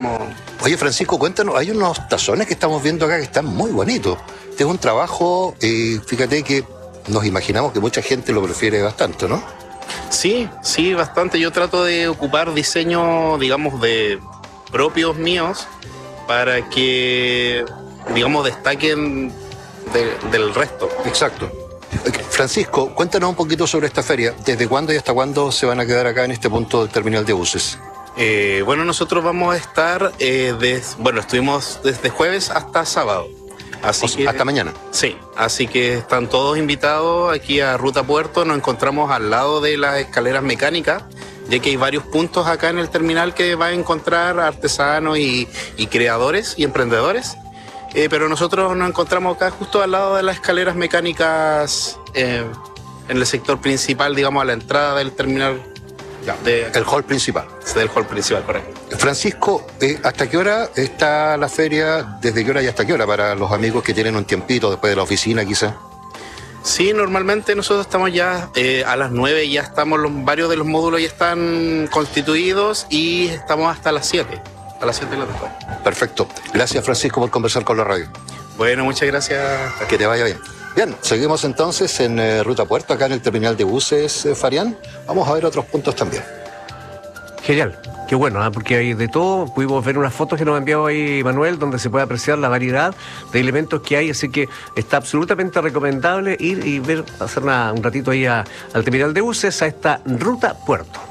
estamos... Oye, Francisco, cuéntanos, hay unos tazones que estamos viendo acá que están muy bonitos. Este es un trabajo, fíjate que nos imaginamos que mucha gente lo prefiere bastante, ¿no? Sí, bastante. Yo trato de ocupar diseños, digamos, de propios míos para que, digamos, destaquen del resto. Exacto. Francisco, cuéntanos un poquito sobre esta feria. ¿Desde cuándo y hasta cuándo se van a quedar acá en este punto del terminal de buses? Bueno, nosotros vamos a estar, estuvimos desde jueves hasta sábado. Hasta mañana. Sí, así que están todos invitados aquí a Ruta Puerto. Nos encontramos al lado de las escaleras mecánicas, ya que hay varios puntos acá en el terminal que va a encontrar artesanos y creadores y emprendedores. Pero nosotros nos encontramos acá justo al lado de las escaleras mecánicas, en el sector principal, digamos, a la entrada del terminal. El hall principal. Del hall principal, correcto. Francisco, ¿hasta qué hora está la feria? ¿Desde qué hora y hasta qué hora? Para los amigos que tienen un tiempito después de la oficina, quizás. Sí, normalmente nosotros estamos ya a las 9, ya estamos, varios de los módulos ya están constituidos y estamos hasta las 7. A las 7 de la tarde. Perfecto. Gracias, Francisco, por conversar con la radio. Bueno, muchas gracias. Que te vaya bien. Bien, seguimos entonces en Ruta Puerto, acá en el terminal de buses, Farián. Vamos a ver otros puntos también. Genial, qué bueno, porque hay de todo. Pudimos ver unas fotos que nos ha enviado ahí Manuel, donde se puede apreciar la variedad de elementos que hay, así que está absolutamente recomendable ir y ver, hacer un ratito ahí al terminal de buses, a esta Ruta Puerto.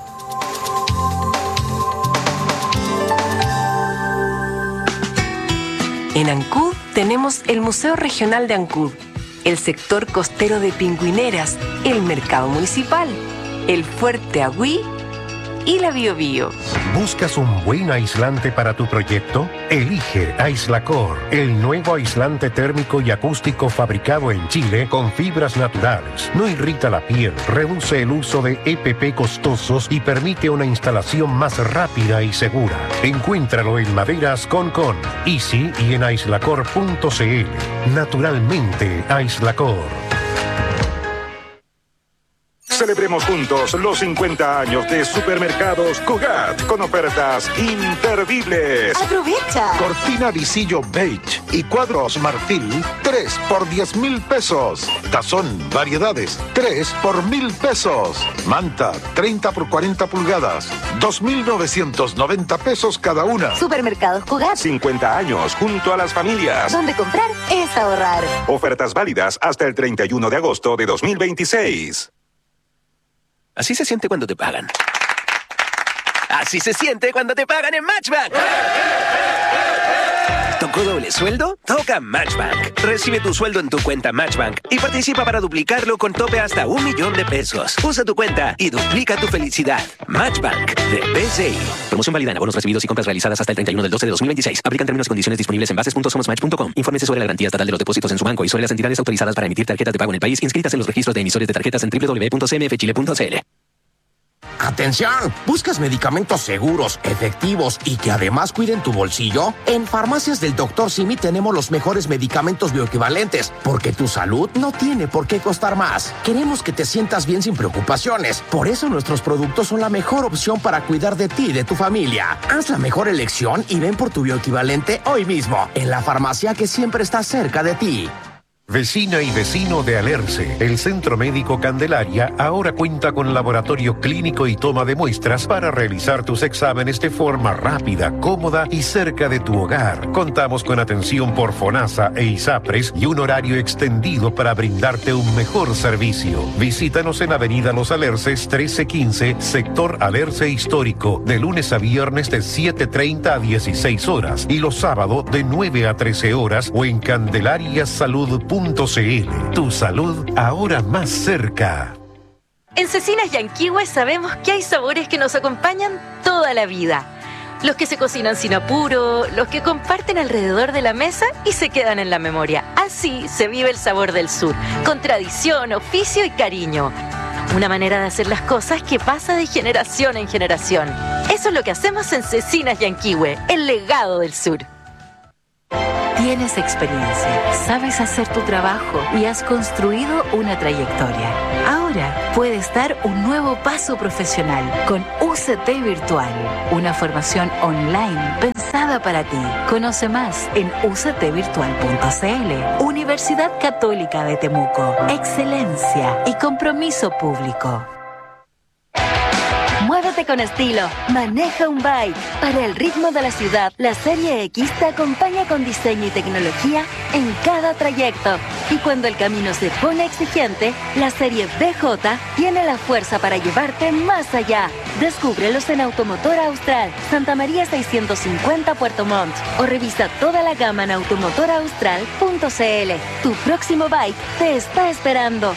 En Ancud tenemos el Museo Regional de Ancud, el sector costero de Pingüineras, el Mercado Municipal, el Fuerte Agüí y la Biobío. ¿Buscas un buen aislante para tu proyecto? Elige Aislacor, el nuevo aislante térmico y acústico fabricado en Chile con fibras naturales. No irrita la piel, reduce el uso de EPP costosos y permite una instalación más rápida y segura. Encuéntralo en Maderas Concon, Easy y en aislacor.cl. Naturalmente, Aislacor. Celebremos juntos los 50 años de Supermercados Cugat con ofertas imperdibles. ¡Aprovecha! Cortina visillo beige y cuadros marfil, 3 por 10,000 pesos. Tazón, variedades, 3 por 1,000 pesos. Manta, 30 por 40 pulgadas, 2,990 pesos cada una. Supermercados Cugat. 50 años junto a las familias. Donde comprar es ahorrar. Ofertas válidas hasta el 31 de agosto de 2026. Así se siente cuando te pagan. Así se siente cuando te pagan en Matchbank. ¿Tocó doble sueldo? Toca Matchbank. Recibe tu sueldo en tu cuenta Matchbank y participa para duplicarlo con tope hasta 1,000,000 de pesos. Usa tu cuenta y duplica tu felicidad. Matchbank de BCI. Promoción válida en abonos recibidos y compras realizadas hasta el 31 del 12 de 2026. Aplican términos y condiciones disponibles en bases.somosmatch.com. Infórmese sobre la garantía estatal de los depósitos en su banco y sobre las entidades autorizadas para emitir tarjetas de pago en el país inscritas en los registros de emisores de tarjetas en www.cmfchile.cl. ¡Atención! ¿Buscas medicamentos seguros, efectivos y que además cuiden tu bolsillo? En Farmacias del Dr. Simi tenemos los mejores medicamentos bioequivalentes, porque tu salud no tiene por qué costar más. Queremos que te sientas bien sin preocupaciones. Por eso nuestros productos son la mejor opción para cuidar de ti y de tu familia. Haz la mejor elección y ven por tu bioequivalente hoy mismo, en la farmacia que siempre está cerca de ti. Vecina y vecino de Alerce, el Centro Médico Candelaria ahora cuenta con laboratorio clínico y toma de muestras para realizar tus exámenes de forma rápida, cómoda y cerca de tu hogar. Contamos con atención por FONASA e ISAPRES y un horario extendido para brindarte un mejor servicio. Visítanos en Avenida Los Alerces 1315, sector Alerce Histórico, de lunes a viernes de 7:30 a 16 horas y los sábados de 9 a 13 horas o en candelariasalud.cl. Tu salud ahora más cerca. En Cecinas Yanquihue sabemos que hay sabores que nos acompañan toda la vida. Los que se cocinan sin apuro, los que comparten alrededor de la mesa y se quedan en la memoria. Así se vive el sabor del sur, con tradición, oficio y cariño. Una manera de hacer las cosas que pasa de generación en generación. Eso es lo que hacemos en Cecinas Yanquihue, el legado del sur. Tienes experiencia, sabes hacer tu trabajo y has construido una trayectoria. Ahora puedes dar un nuevo paso profesional con UCT Virtual, una formación online pensada pensada para ti. Conoce más en uctvirtual.cl. Universidad Católica de Temuco. Excelencia y compromiso público. Muévete con estilo. Maneja un bike. Para el ritmo de la ciudad, la Serie X te acompaña con diseño y tecnología en cada trayecto. Y cuando el camino se pone exigente, la Serie BJ tiene la fuerza para llevarte más allá. Descúbrelos en Automotor Austral, Santa María 650 Puerto Montt. O revisa toda la gama en automotoraustral.cl. Tu próximo bike te está esperando.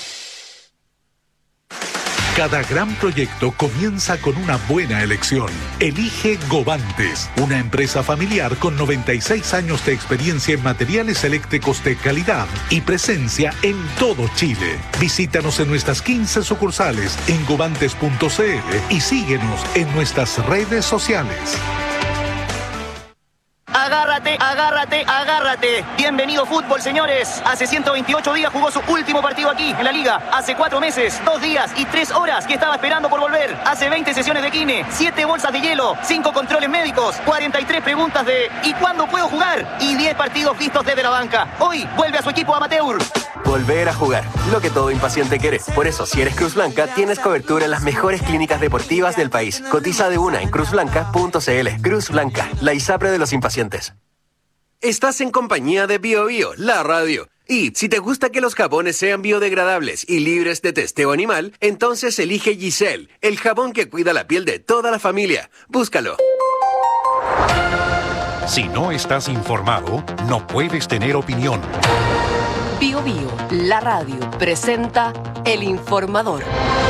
Cada gran proyecto comienza con una buena elección. Elige Govantes, una empresa familiar con 96 años de experiencia en materiales eléctricos de calidad y presencia en todo Chile. Visítanos en nuestras 15 sucursales en govantes.cl y síguenos en nuestras redes sociales. Agárrate, agárrate, agárrate. Bienvenido fútbol, señores. Hace 128 días jugó su último partido aquí, en la Liga. Hace 4 meses, 2 días y 3 horas que estaba esperando por volver. Hace 20 sesiones de kine, 7 bolsas de hielo, 5 controles médicos, 43 preguntas de ¿y cuándo puedo jugar? Y 10 partidos vistos desde la banca. Hoy vuelve a su equipo amateur. Volver a jugar, lo que todo impaciente quiere. Por eso, si eres Cruz Blanca, tienes cobertura en las mejores clínicas deportivas del país. Cotiza de una en cruzblanca.cl. Cruz Blanca, la ISAPRE de los impacientes. Estás en compañía de Bio Bio, la radio. Y si te gusta que los jabones sean biodegradables y libres de testeo animal, entonces elige Giselle, el jabón que cuida la piel de toda la familia. Búscalo. Si no estás informado, no puedes tener opinión. Bio Bio, la radio, presenta El Informador.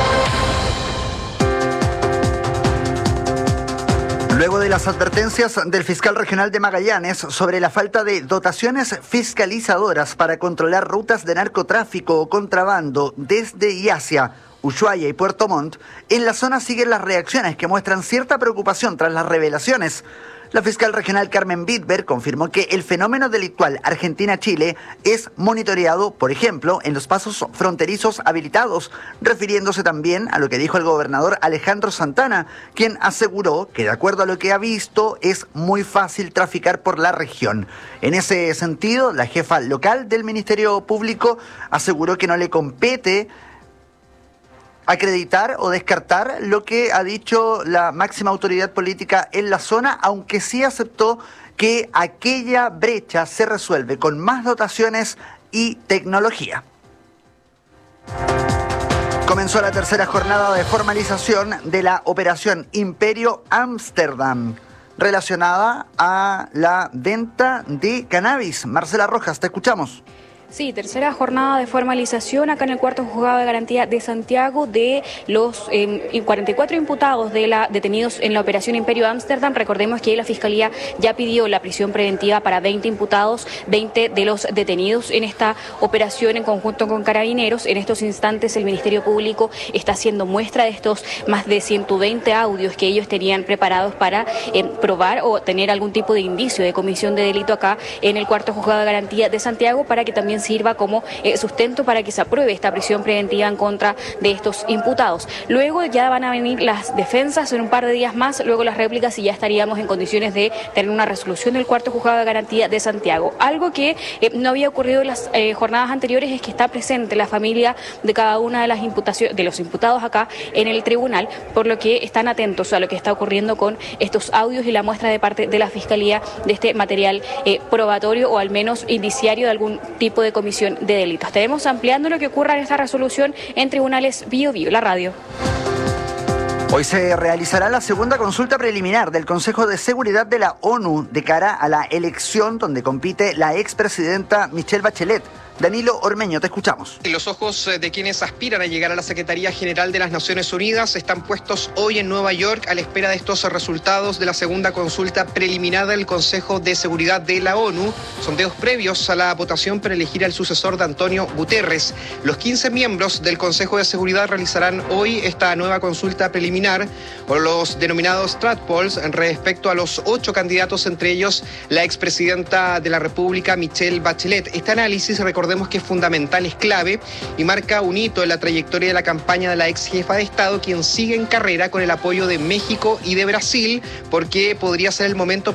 Luego de las advertencias del fiscal regional de Magallanes sobre la falta de dotaciones fiscalizadoras para controlar rutas de narcotráfico o contrabando desde y hacia Ushuaia y Puerto Montt, en la zona siguen las reacciones que muestran cierta preocupación tras las revelaciones. La fiscal regional Carmen Bitber confirmó que el fenómeno delictual Argentina-Chile es monitoreado, por ejemplo, en los pasos fronterizos habilitados, refiriéndose también a lo que dijo el gobernador Alejandro Santana, quien aseguró que de acuerdo a lo que ha visto es muy fácil traficar por la región. En ese sentido, la jefa local del Ministerio Público aseguró que no le compete acreditar o descartar lo que ha dicho la máxima autoridad política en la zona, aunque sí aceptó que aquella brecha se resuelve con más dotaciones y tecnología. Comenzó la tercera jornada de formalización de la operación Imperio Ámsterdam, relacionada a la venta de cannabis. Marcela Rojas, te escuchamos. Sí, tercera jornada de formalización acá en el cuarto juzgado de garantía de Santiago de los 44 imputados detenidos en la operación Imperio Ámsterdam. Recordemos que la Fiscalía ya pidió la prisión preventiva para 20 imputados, 20 de los detenidos en esta operación en conjunto con Carabineros. En estos instantes el Ministerio Público está haciendo muestra de estos más de 120 audios que ellos tenían preparados para probar o tener algún tipo de indicio de comisión de delito acá en el cuarto juzgado de garantía de Santiago, para que también sirva como sustento para que se apruebe esta prisión preventiva en contra de estos imputados. Luego ya van a venir las defensas en un par de días más, luego las réplicas, y ya estaríamos en condiciones de tener una resolución del cuarto juzgado de garantía de Santiago. Algo que no había ocurrido en las jornadas anteriores es que está presente la familia de cada una de las imputaciones de los imputados acá en el tribunal, por lo que están atentos a lo que está ocurriendo con estos audios y la muestra de parte de la Fiscalía de este material probatorio o al menos indiciario de algún tipo de comisión de delitos. Estaremos ampliando lo que ocurra en esta resolución en tribunales Bio Bio, la radio. Hoy se realizará la segunda consulta preliminar del Consejo de Seguridad de la ONU de cara a la elección donde compite la expresidenta Michelle Bachelet. Danilo Ormeño, te escuchamos. Los ojos de quienes aspiran a llegar a la Secretaría General de las Naciones Unidas están puestos hoy en Nueva York a la espera de estos resultados de la segunda consulta preliminar del Consejo de Seguridad de la ONU, sondeos previos a la votación para elegir al sucesor de Antonio Guterres. Los 15 miembros del Consejo de Seguridad realizarán hoy esta nueva consulta preliminar, o los denominados strat polls, respecto a los 8 candidatos, entre ellos la expresidenta de la República, Michelle Bachelet. Este análisis, recordemos que es fundamental, es clave y marca un hito en la trayectoria de la campaña de la ex jefa de Estado, quien sigue en carrera con el apoyo de México y de Brasil, porque podría ser el momento